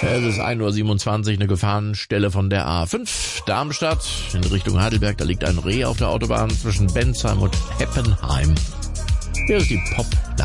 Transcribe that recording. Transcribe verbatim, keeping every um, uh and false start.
Es ist ein Uhr siebenundzwanzig, eine Gefahrenstelle von der A fünf, Darmstadt, in Richtung Heidelberg. Da liegt ein Reh auf der Autobahn zwischen Bensheim und Heppenheim. Hier ist die Pop